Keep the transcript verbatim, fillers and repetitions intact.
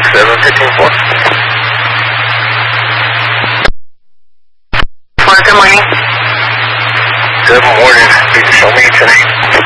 seven fifteen four. Good morning. Good morning. Please show me tonight.